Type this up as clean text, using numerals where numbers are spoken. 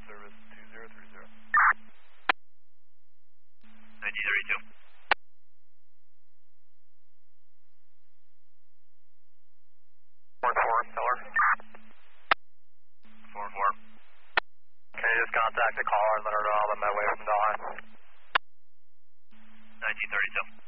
service 2030. 1932. 4-4, Miller. 4-4. Okay, just contact the caller and let her know I'm on my way from the line. 1932.